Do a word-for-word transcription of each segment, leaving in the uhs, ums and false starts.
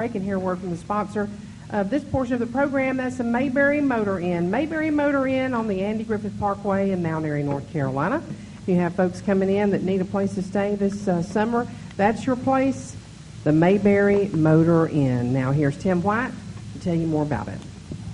break and hear a word from the sponsor of this portion of the program. That's the Mayberry Motor Inn. Mayberry Motor Inn on the Andy Griffith Parkway in Mount Airy, North Carolina. If you have folks coming in that need a place to stay this uh, summer, that's your place, the Mayberry Motor Inn. Now here's Tim White to tell you more about it.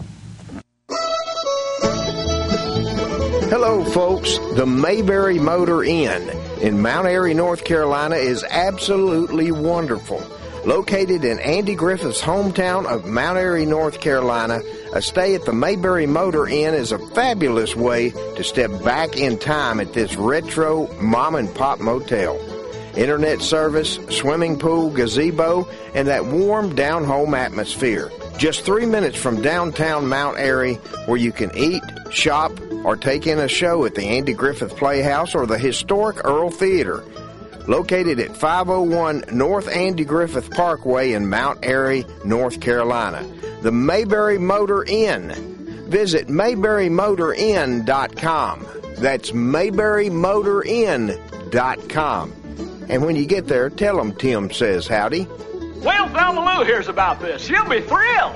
Hello, folks. The Mayberry Motor Inn in Mount Airy, North Carolina is absolutely wonderful. Located in Andy Griffith's hometown of Mount Airy, North Carolina, a stay at the Mayberry Motor Inn is a fabulous way to step back in time at this retro mom-and-pop motel. Internet service, swimming pool, gazebo, and that warm down-home atmosphere. Just three minutes from downtown Mount Airy, where you can eat, shop, or take in a show at the Andy Griffith Playhouse or the historic Earl Theater. Located at five oh one North Andy Griffith Parkway in Mount Airy, North Carolina. The Mayberry Motor Inn. Visit mayberry motor inn dot com. That's mayberry motor inn dot com. And when you get there, tell them Tim says howdy. Well, Thelma Lou hears about this. She'll be thrilled.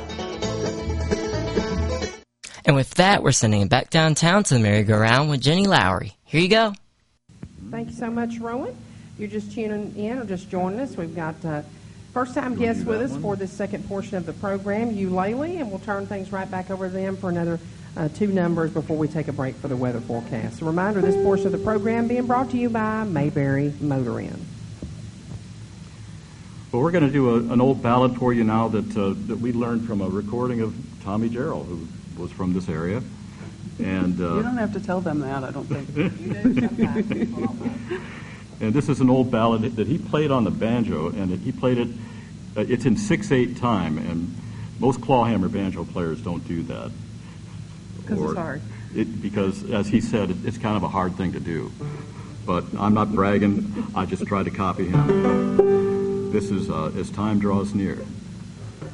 And with that, we're sending it back downtown to the merry-go-round with Jenny Lowry. Here you go. Thank you so much, Rowan. You're just tuning in or just joining us. We've got uh, first-time guests with us for this second portion of the program, Eulalie, and we'll turn things right back over to them for another uh, two numbers before we take a break for the weather forecast. A reminder, this portion of the program being brought to you by Mayberry Motor Inn. Well, we're going to do a, an old ballad for you now that uh, that we learned from a recording of Tommy Jarrell, who was from this area. And uh, you don't have to tell them that, I don't think. And this is an old ballad that he played on the banjo, and it, he played it, uh, it's in six eight time, and most clawhammer banjo players don't do that. Because it's hard. It, because, as he said, it, it's kind of a hard thing to do. But I'm not bragging, I just tried to copy him. This is uh, As Time Draws Near.